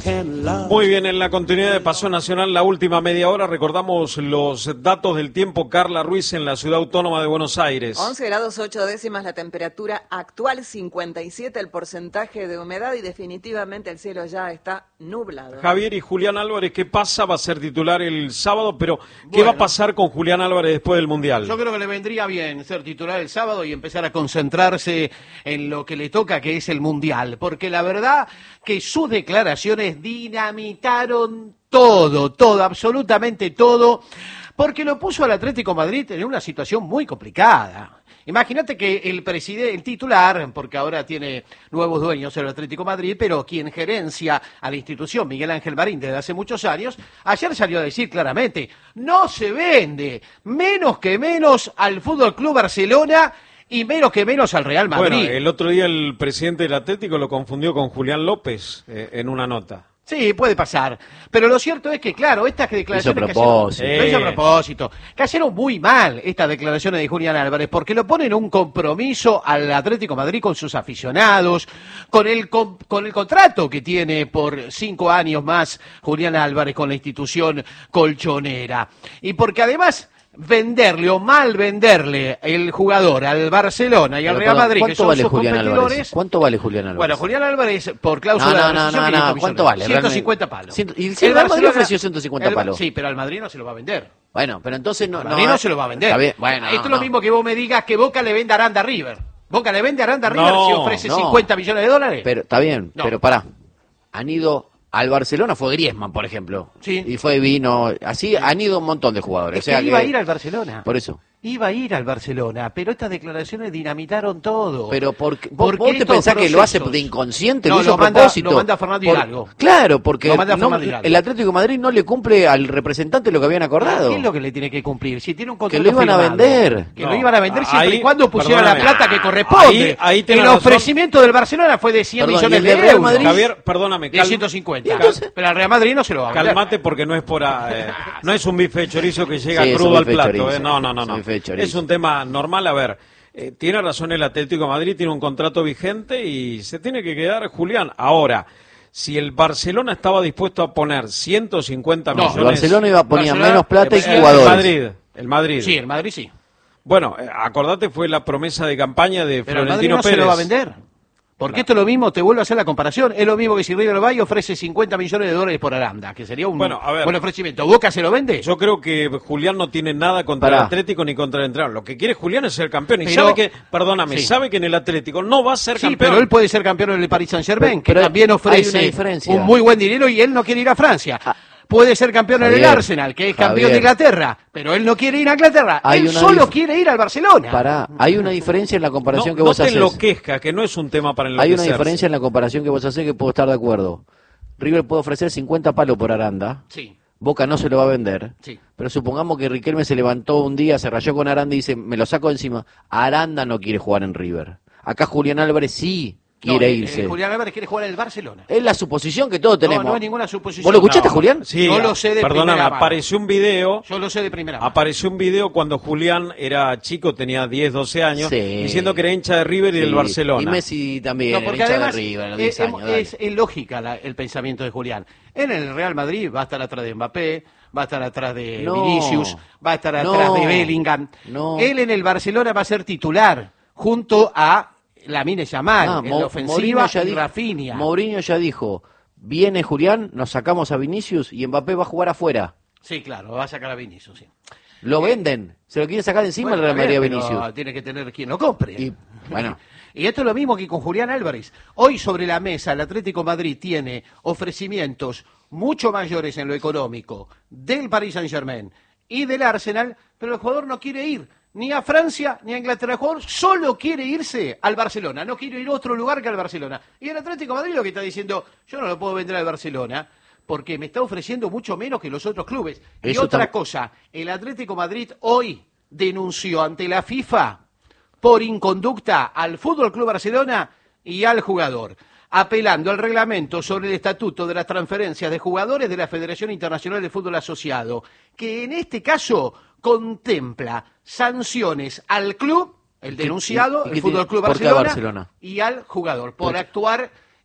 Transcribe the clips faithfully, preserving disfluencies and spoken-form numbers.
Muy bien, en la continuidad de Paseo Nacional, la última media hora, recordamos los datos del tiempo. Carla Ruiz en la Ciudad Autónoma de Buenos Aires. once grados ocho décimas la temperatura actual, cincuenta y siete el porcentaje de humedad y definitivamente el cielo ya está nublado. Javier y Julián Álvarez, ¿qué pasa? Va a ser titular el sábado, pero ¿qué Bueno, va a pasar con Julián Álvarez después del Mundial? Yo creo que le vendría bien ser titular el sábado y empezar a concentrarse en lo que le toca, que es el Mundial, porque la verdad que sus declaraciones dinamitaron todo, todo, absolutamente todo, porque lo puso al Atlético Madrid en una situación muy complicada. Imagínate que el presidente, el titular, porque ahora tiene nuevos dueños el Atlético Madrid, pero quien gerencia a la institución, Miguel Ángel Marín, desde hace muchos años, ayer salió a decir claramente, no se vende, menos que menos al Fútbol Club Barcelona y menos que menos al Real Madrid. Bueno, el otro día el presidente del Atlético lo confundió con Julián López eh, en una nota. Sí, puede pasar. Pero lo cierto es que, claro, estas declaraciones... Hizo propósito. Que hizo a propósito. Cayeron muy mal estas declaraciones de Julián Álvarez, porque lo ponen un compromiso al Atlético de Madrid con sus aficionados, con el, con, con el contrato que tiene por cinco años más Julián Álvarez con la institución colchonera. Y porque además... venderle o mal venderle el jugador al Barcelona y al Pero, Real perdón, Madrid, que son vale sus Julián competidores. Álvarez? ¿Cuánto vale Julián Álvarez? Bueno, Julián Álvarez, por cláusula no, no, de no, rescisión, no, no, ¿cuánto vale? ciento cincuenta palos. Ciento, y el Real Madrid ofreció ciento cincuenta el, palos. Sí, pero al Madrid no se lo va a vender. Bueno, pero entonces no... Al Madrid no, no se lo va a vender. Bien, bueno, Esto no, es lo no. mismo que vos me digas que Boca le vende a Aranda a River. Boca le vende a Aranda a River No, si ofrece no. cincuenta millones de dólares. Pero está bien, No. pero pará. Han ido al Barcelona, fue Griezmann, por ejemplo. Sí. Y fue Vino, así han ido un montón de jugadores. Es o sea que iba que- a ir al Barcelona. Por eso. Iba a ir al Barcelona, pero estas declaraciones dinamitaron todo. Pero porque, vos, Porque vos te estos pensás que lo hace procesos- de inconsciente, No, lo hizo lo a manda- propósito. lo manda Fernando Por- Hidalgo. Claro, porque Lo manda no- Fernando Hidalgo. el Atlético de Madrid no le cumple al representante lo que habían acordado. ¿Qué es lo que le tiene que cumplir? Si tiene un contrato Que lo iban a firmado, vender. Que No, lo iban a vender siempre ahí- y cuando pusiera la perdóname. plata que corresponde. Ahí- ahí tenés el razón. ofrecimiento del Barcelona fue de cien Perdón, millones ¿y el de del Real euros. Madrid? Javier, perdóname. De cal- ciento cincuenta. ¿Y entonces? Pero al Real Madrid no se lo va a vender. Calmate porque no es por ah, eh, no es un bife de chorizo que llega Sí, es un crudo al bife de plato. chorizo. eh. No, no, no, Es un no. bife de chorizo. Es un tema normal. A ver, eh, tiene razón el Atlético de Madrid, tiene un contrato vigente y se tiene que quedar Julián. Ahora, si el Barcelona estaba dispuesto a poner ciento cincuenta No, millones... El Barcelona iba a poner Barcelona- menos plata y el, el jugadores. Madrid, el Madrid. Sí, el Madrid sí. Bueno, eh, acordate, fue la promesa de campaña de Pero el Madrid Florentino no Pérez. se lo va a vender. Porque esto es lo mismo, te vuelvo a hacer la comparación, es lo mismo que si River va y ofrece cincuenta millones de dólares por Aranda, que sería un Bueno, a ver. buen ofrecimiento. ¿Boca se lo vende? Yo creo que Julián no tiene nada contra Pará. el Atlético ni contra el entrenador. Lo que quiere Julián es ser campeón. Y Pero- sabe que, perdóname, Sí. sabe que en el Atlético no va a ser Sí, campeón. pero él puede ser campeón en el Paris Saint-Germain, Pero- que pero también hay ofrece una diferencia. un muy buen dinero y él no quiere ir a Francia. Ah. Puede ser campeón en el Javier, Arsenal, que es campeón Javier. de Inglaterra, pero él no quiere ir a Inglaterra. Hay él una solo dif- quiere ir al Barcelona. Pará, hay una diferencia en la comparación no, que vos no te haces. enloquezca, que no es un tema para Hay enloquecerse. una diferencia en la comparación que vos haces que puedo estar de acuerdo. River puede ofrecer cincuenta palos por Aranda. Sí, Boca no se lo va a vender. sí. Pero supongamos que Riquelme se levantó un día, se rayó con Aranda y dice, me lo saco de encima. Aranda no quiere jugar en River. Acá Julián Álvarez sí quiere No, eh, irse. eh, Julián Álvarez quiere jugar en el Barcelona. Es la suposición que todos tenemos. No, no hay ninguna suposición. ¿Vos lo escuchaste, No. Julián? Sí, Yo lo sé de perdóname, primera mano. apareció un video... Yo lo sé de primera mano. Apareció un video cuando Julián era chico, tenía diez, doce años, Sí. diciendo que era hincha de River y Sí. del Barcelona. Y Messi también, No, era porque hincha además de River a los es, diez años. dale. es- es lógica la- el pensamiento de Julián. En el Real Madrid va a estar atrás de Mbappé, va a estar atrás de No. Vinicius, va a estar No. atrás de Bellingham. No. Él en el Barcelona va a ser titular junto a Lamine Yamal Ah, en Mo- la ofensiva Mourinho ya y dijo- Rafinha. Mourinho ya dijo, viene Julián, nos sacamos a Vinicius y Mbappé va a jugar afuera. Sí, claro, va a sacar a Vinicius, sí. Lo venden, se lo quiere sacar de encima Bueno, el Real Madrid a está bien, pero Vinicius. tiene que tener quien lo compre. Y, bueno. Y esto es lo mismo que con Julián Álvarez. Hoy sobre la mesa el Atlético Madrid tiene ofrecimientos mucho mayores en lo económico del Paris Saint-Germain y del Arsenal, pero el jugador no quiere ir ni a Francia ni a Inglaterra. El jugador solo quiere irse al Barcelona, no quiere ir a otro lugar que al Barcelona. Y el Atlético Madrid lo que está diciendo, yo no lo puedo vender al Barcelona porque me está ofreciendo mucho menos que los otros clubes. Y Eso otra tam- cosa, el Atlético Madrid hoy denunció ante la FIFA por inconducta al Fútbol Club Barcelona y al jugador, apelando al reglamento sobre el estatuto de las transferencias de jugadores de la Federación Internacional de Fútbol Asociado, que en este caso contempla sanciones al club, el qué- denunciado, y- y el qué Fútbol tiene- Club por qué a Barcelona, Barcelona? y al jugador, por ¿Por qué? actuar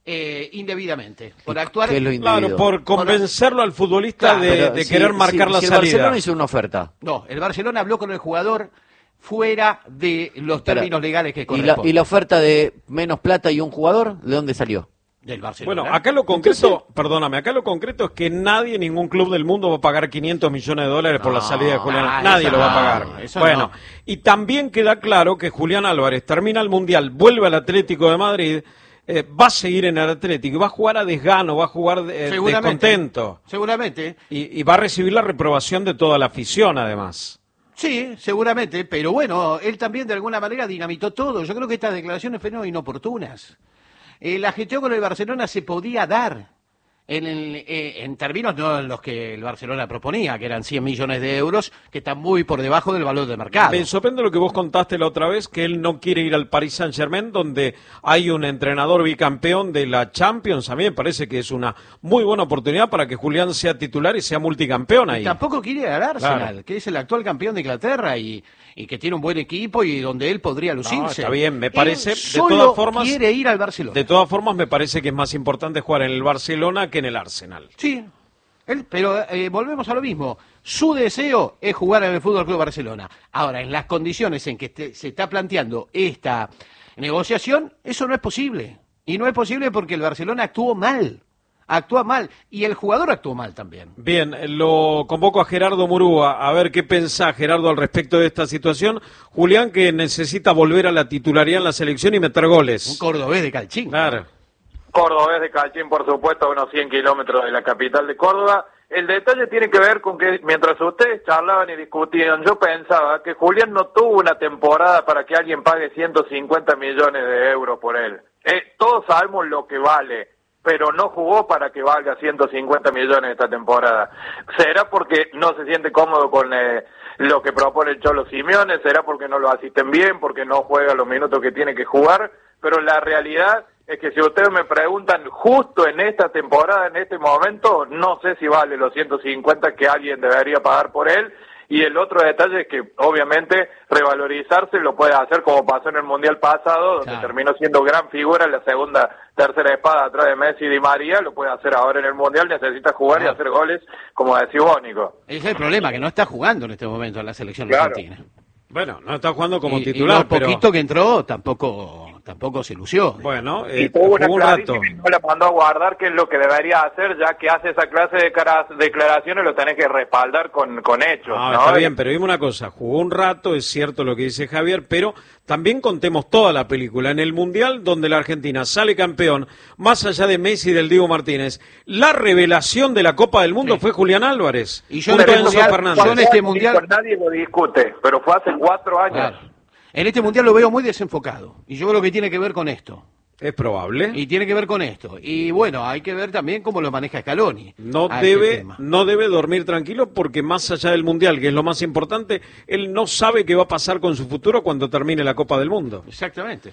eh, indebidamente, por actuar... ¿Qué es lo indebido? Claro, por convencerlo al futbolista Claro, de, Pero de si- querer si- marcar la si el salida. Barcelona hizo una oferta. No, el Barcelona habló con el jugador fuera de los Espera, términos legales que ¿Y la, corresponden. ¿Y la oferta de menos plata y un jugador? ¿De dónde salió? Del Barcelona. Bueno, acá lo concreto, perdóname, acá lo concreto es que nadie, ningún club del mundo va a pagar quinientos millones de dólares por la No, salida de Julián. ah, Nadie eso lo va a no, pagar. eso Bueno, no. y también queda claro que Julián Álvarez termina el Mundial, vuelve al Atlético de Madrid, eh, va a seguir en el Atlético y va a jugar a desgano, va a jugar eh, Seguramente. descontento. Seguramente. Y, y va a recibir la reprobación de toda la afición, además. Sí, seguramente, pero bueno, él también de alguna manera dinamitó todo. Yo creo que estas declaraciones fueron inoportunas. El ajeteo con el Barcelona se podía dar en, el, eh, en términos no en los que el Barcelona proponía, que eran cien millones de euros, que están muy por debajo del valor de mercado. Me sorprende lo que vos contaste la otra vez, que él no quiere ir al Paris Saint-Germain, donde hay un entrenador bicampeón de la Champions. A mí me parece que es una muy buena oportunidad para que Julián sea titular y sea multicampeón ahí. Tampoco quiere ir al Arsenal, Claro. que es el actual campeón de Inglaterra y, y que tiene un buen equipo y donde él podría lucirse. está bien, me parece, Él de solo todas formas- quiere ir al Barcelona. De todas formas, me parece que es más importante jugar en el Barcelona que en el Arsenal. Sí, él, pero eh, volvemos a lo mismo. Su deseo es jugar en el Fútbol Club Barcelona. Ahora, en las condiciones en que te- se está planteando esta negociación, eso no es posible. Y no es posible porque el Barcelona actuó mal. Actúa mal. Y el jugador actuó mal también. Bien, lo convoco a Gerardo Murúa, a ver qué pensá Gerardo al respecto de esta situación. Julián, que necesita volver a la titularidad en la selección y meter Un goles. cordobés de Calchín. Claro. Cordobés de Calchín, por supuesto, a unos cien kilómetros de la capital de Córdoba. El detalle tiene que ver con que mientras ustedes charlaban y discutían, yo pensaba que Julián no tuvo una temporada para que alguien pague ciento cincuenta millones de euros por él. Eh, todos sabemos lo que vale, pero no jugó para que valga ciento cincuenta millones esta temporada. ¿Será porque no se siente cómodo con eh, lo que propone el Cholo Simeone? ¿Será porque no lo asisten bien, porque no juega los minutos que tiene que jugar? Pero la realidad es que si ustedes me preguntan justo en esta temporada, en este momento, no sé si vale los ciento cincuenta que alguien debería pagar por él. Y el otro detalle es que, obviamente, revalorizarse lo puede hacer como pasó en el Mundial pasado, donde Claro. terminó siendo gran figura en la segunda, tercera espada atrás de Messi y Di María, lo puede hacer ahora en el Mundial, necesita jugar Claro. y hacer goles, como decía vos, Nico. Ese es el problema, que no está jugando en este momento en la selección Claro. argentina. Bueno, no está jugando como y, titular, y lo pero... poquito que entró tampoco tampoco se lució. Bueno, Y eh, tuvo jugó una un rato. clarísima y no la mandó a guardar, que es lo que debería hacer, ya que hace esa clase de caras, declaraciones, lo tenés que respaldar con, con hechos, No, ¿no? está bien, pero dime una cosa, jugó un rato, es cierto lo que dice Javier, pero también contemos toda la película. En el Mundial donde la Argentina sale campeón, más allá de Messi y del Diego Martínez, la revelación de la Copa del Mundo Sí. fue Julián Álvarez, Y yo junto en a el Enzo Mundial- Fernández. yo en este mundial- Nadie lo discute, pero fue hace cuatro años. Claro. En este mundial lo veo muy desenfocado. Y yo creo que tiene que ver con esto. Es probable. Y tiene que ver con esto. Y bueno, hay que ver también cómo lo maneja Scaloni. No a este debe, tema. no debe dormir tranquilo porque más allá del Mundial, que es lo más importante, él no sabe qué va a pasar con su futuro cuando termine la Copa del Mundo. Exactamente.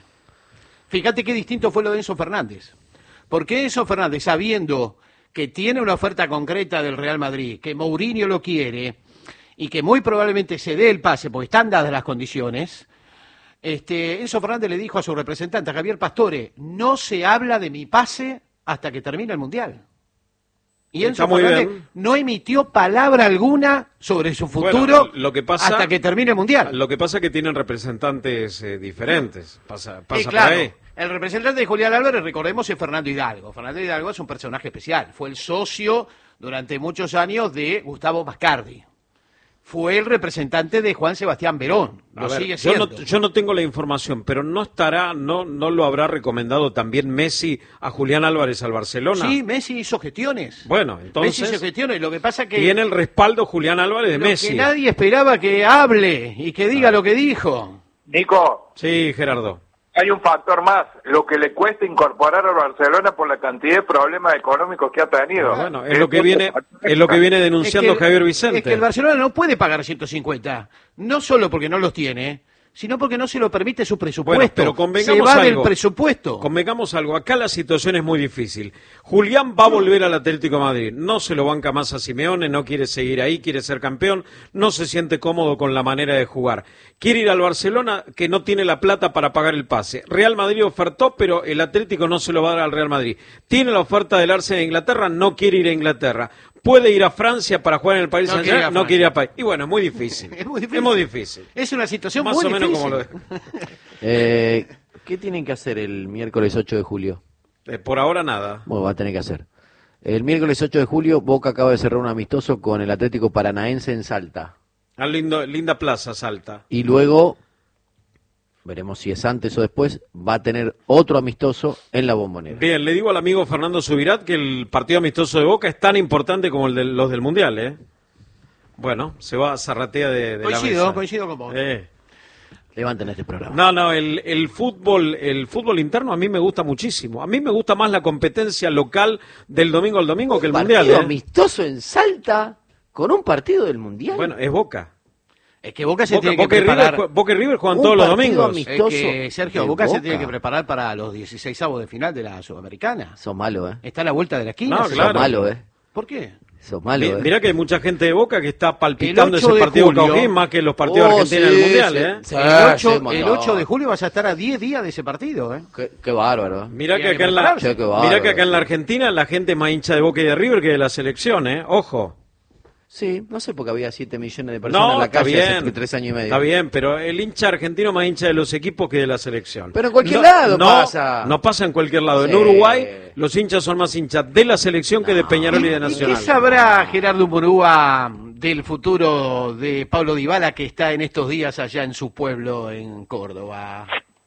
Fíjate qué distinto fue lo de Enzo Fernández. Porque Enzo Fernández, sabiendo que tiene una oferta concreta del Real Madrid, que Mourinho lo quiere y que muy probablemente se dé el pase porque están dadas las condiciones, este, Enzo Fernández le dijo a su representante, a Javier Pastore, no se habla de mi pase hasta que termine el Mundial. Y Está Enzo muy Fernández bien. no emitió palabra alguna sobre su futuro Bueno, lo que pasa- hasta que termine el Mundial. Lo que pasa es que tienen representantes eh, diferentes. Pasa, pasa Sí, por claro. ahí. El representante de Julián Álvarez, recordemos, es Fernando Hidalgo. Fernando Hidalgo es un personaje especial. Fue el socio durante muchos años de Gustavo Mascardi. Fue el representante de Juan Sebastián Verón. A Lo ver, sigue yo, siendo. no, yo no tengo la información, pero no estará, no, no lo habrá recomendado también Messi a Julián Álvarez al Barcelona. Sí, Messi hizo gestiones. Bueno, Messi entonces hizo gestiones. Lo que pasa que tiene el respaldo Julián Álvarez de lo Messi. que nadie esperaba que hable y que diga lo que dijo. Nico, Sí, Gerardo. hay un factor más, lo que le cuesta incorporar a Barcelona por la cantidad de problemas económicos que ha tenido. Bueno, es lo que viene, es lo que viene denunciando Es que- Javier Vicente. Es que el Barcelona no puede pagar ciento cincuenta. No solo porque no los tiene, sino porque no se lo permite su presupuesto. Bueno, pero convengamos se va algo. del presupuesto. Convengamos algo, acá la situación es muy difícil. Julián va a volver al Atlético de Madrid, no se lo banca más a Simeone, no quiere seguir ahí, quiere ser campeón, no se siente cómodo con la manera de jugar. Quiere ir al Barcelona, que no tiene la plata para pagar el pase. Real Madrid ofertó, pero el Atlético no se lo va a dar al Real Madrid. Tiene la oferta del Arsenal de Inglaterra, no quiere ir a Inglaterra. Puede ir a Francia para jugar en el Paris No quiere ir Saint-Germain, a no quiere ir a París. Y bueno, es muy difícil. Es muy difícil. Es muy difícil. Es una situación Más muy o menos difícil. como lo dejo. Eh, ¿Qué tienen que hacer el miércoles ocho de julio? Eh, por ahora nada. Bueno, va a tener que hacer. El miércoles ocho de julio, Boca acaba de cerrar un amistoso con el Atlético Paranaense en Salta. Ah, lindo, linda plaza, Salta. Y luego, veremos si es antes o después, va a tener otro amistoso en la Bombonera. Bien, le digo al amigo Fernando Subirat que el partido amistoso de Boca es tan importante como el de los del Mundial, ¿eh? Bueno, se va a zarratea de, de la Coincido, mesa. coincido con vos. Eh. Levanten este programa. No, no, el, el fútbol, el fútbol interno a mí me gusta muchísimo. A mí me gusta más la competencia local del domingo al domingo que el Mundial, Partido ¿eh? amistoso en Salta con un partido del Mundial. Bueno, es Boca. Es que Boca se Boca, tiene que Boca y preparar. River, Boca y River juegan Un todos los partido domingos. amistoso. Es que, Sergio, de Boca, se Boca. tiene que preparar para los dieciseisavos de final de la Sudamericana. Sos malo, ¿eh? Está a la vuelta de la esquina. No, se- claro. Sos malo, ¿eh? ¿Por qué? Sos malo, Mi- ¿eh? Mirá que hay mucha gente de Boca que está palpitando El ocho ese de partido julio. Cauquín más que los partidos de Oh, Argentina sí, del Mundial, sí. ¿eh? Sí. El Ah, ocho, sí, el montón. ocho de julio vas a estar a diez días de ese partido, ¿eh? Qué, qué bárbaro. ¿eh? Mirá que, Tiene que acá en la, prepararse. Che, qué bárbaro. mirá que acá en la Argentina la gente es más hincha de Boca y de River que de la selección, ¿eh? Ojo. Sí, no sé por qué había siete millones de personas No, en la está calle hace bien. tres años y medio. Está bien, pero el hincha argentino más hincha de los equipos que de la selección. Pero en cualquier No- lado no, pasa. No pasa en cualquier lado. En Sí. Uruguay los hinchas son más hinchas de la selección que de Peñarol y de ¿Y Nacional. qué sabrá Gerardo Murúa del futuro de Pablo Dybala, que está en estos días allá en su pueblo, en Córdoba?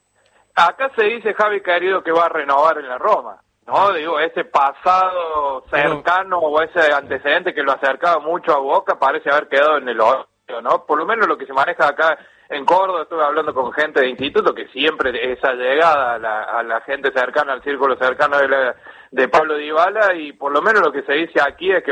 Acá se dice, Javi querido, que va a renovar en la Roma, ¿no? Digo, ese pasado cercano o ese antecedente que lo acercaba mucho a Boca parece haber quedado en el olvido, ¿no? Por lo menos lo que se maneja acá en Córdoba, estuve hablando con gente de instituto que siempre esa llegada a la, a la gente cercana, al círculo cercano de, la, de Pablo Dybala, y por lo menos lo que se dice aquí es que